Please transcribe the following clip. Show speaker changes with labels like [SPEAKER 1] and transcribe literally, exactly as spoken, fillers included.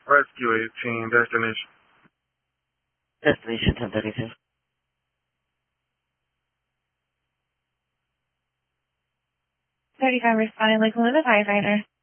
[SPEAKER 1] Rescue eighteen, destination.
[SPEAKER 2] Destination ten thirty-two.
[SPEAKER 3] thirty-five responding, Lakeland with a firefighter.